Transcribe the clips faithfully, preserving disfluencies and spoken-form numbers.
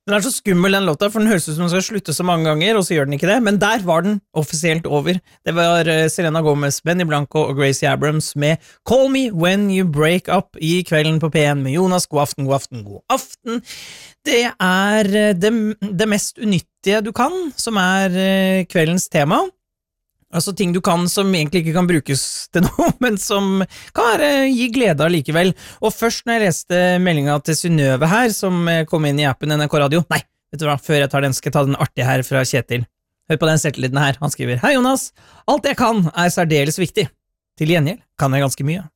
Den er så skummel den låta, for den høres ut som den skal slutte så mange ganger, og så gjør den ikke det, men der var den offisielt over. Det var uh, Selena Gomez, Benny Blanco og Gracie Abrams med Call Me When You Break Up i Kvelden på P en med Jonas. God aften, god aften, god aften. Det er uh, det, det mest unyttige du kan, som er uh, kveldens tema. Altså ting du kan som egentlig ikke kan brukes til noe, men som kan være, gi glede likevel. Og først når jeg leste meldingen til Synnøve her, som kom inn i appen N R K Radio, nei, vet du hva, før jeg tar den, skal jeg ta den artige her fra Kjetil. Hør på den selvtilliten her, han skriver: Hei Jonas, alt jeg kan er særdeles viktig. Til gjengjeld kan jeg ganske mye.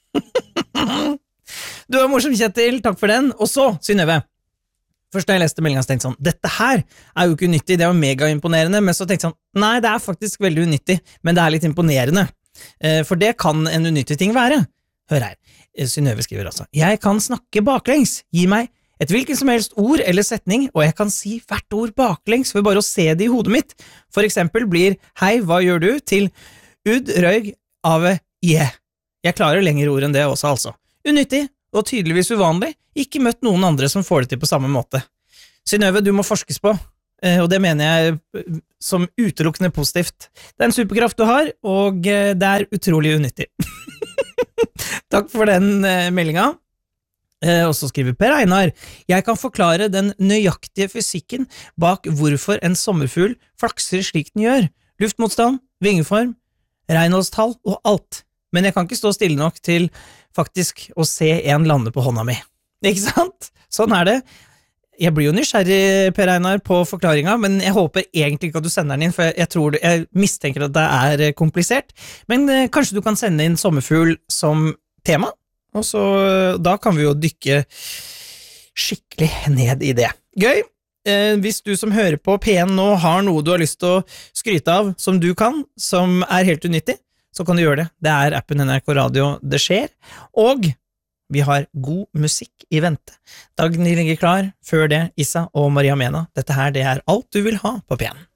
Du var morsom, Kjetil, takk for den. Og så, Synnøve, først da jeg leste meldingen så tenkte jeg sånn, dette her er jo ikke unyttig, det er jo mega imponerende, men så tenkte jeg sånn, nei, det er faktisk veldig unyttig, men det er litt imponerende, for det kan en unyttig ting være. Hør her, Synnøve skriver altså, jeg kan snakke baklengs, gi meg et hvilken som helst ord eller setning, og jeg kan si hvert ord baklengs for bare å se det i hodet mitt. For eksempel blir, hei, hva gjør du, til ud, røyg, ave, je. Jeg klarer lengre ord enn det også, altså. Unyttig, og tydeligvis uvanlig, ikke møtt noen andre som får det til på samme måte. Synnøve, du må forskes på, og det mener jeg som utelukkende positivt. Det er en superkraft du har, og det er utrolig unyttig. Takk for den meldingen. Og så skriver Per Einar, jeg kan forklare den nøyaktige fysikken bak hvorfor en sommerfugl flakser slik den gjør. Luftmotstand, vingeform, Reinholdstall og alt. Men jeg kan ikke stå stille nok til faktisk å se en lande på hånda mi. Ikke sant? Sånn er det. Jeg blir jo nysgjerrig, Per Einar, på forklaringen, men jeg håper egentlig ikke at du sender den inn, for jeg, tror, jeg mistenker at det er komplisert. Men eh, kanskje du kan sende inn sommerfugl som tema, og så da kan vi jo dykke skikkelig ned i det. Gøy! Eh, hvis du som hører på P en nå har noe du har lyst til å skryte av, som du kan, som er helt unyttig, så kan du gjøre det. Det er appen N R K Radio det skjer, og vi har god musikk i vente. Dagny ligger klar, før det Issa og Maria Mena. Dette her, det er alt du vil ha på P en.